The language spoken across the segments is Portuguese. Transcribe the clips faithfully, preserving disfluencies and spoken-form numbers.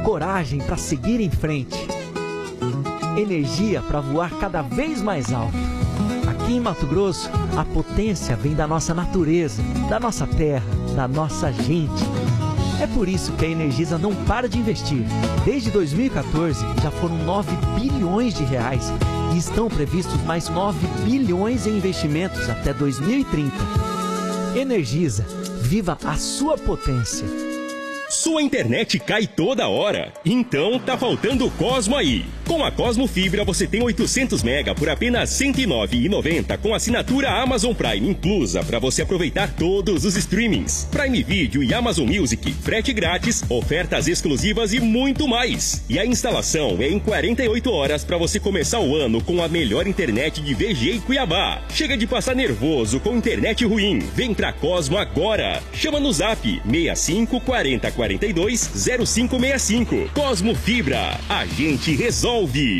coragem para seguir em frente, energia para voar cada vez mais alto. Aqui em Mato Grosso, a potência vem da nossa natureza, da nossa terra, da nossa gente. É por isso que a Energisa não para de investir. Desde dois mil e quatorze, já foram nove bilhões de reais e estão previstos mais nove bilhões em investimentos até dois mil e trinta. Energisa, viva a sua potência. Sua internet cai toda hora? Então tá faltando o Cosmo aí. Com a Cosmo Fibra você tem oitocentos mega por apenas cento e nove reais e noventa centavos com assinatura Amazon Prime inclusa para você aproveitar todos os streamings. Prime Video e Amazon Music, frete grátis, ofertas exclusivas e muito mais. E a instalação é em quarenta e oito horas para você começar o ano com a melhor internet de V G e Cuiabá. Chega de passar nervoso com internet ruim. Vem pra Cosmo agora. Chama no Zap seis cinco quarenta quarenta e dois zero cinco seis cinco. Cosmo Fibra. A gente resolve.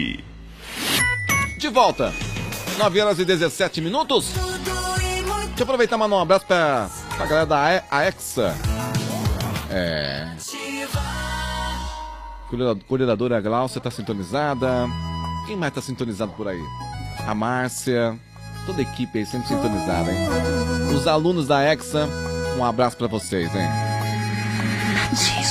De volta, nove horas e dezessete minutos. Deixa eu aproveitar e mandar um abraço pra, pra galera da AEXA. É. Coordenadora Glaucia tá sintonizada. Quem mais tá sintonizado por aí? A Márcia. Toda a equipe aí sempre sintonizada, hein? Os alunos da AEXA, um abraço pra vocês, hein?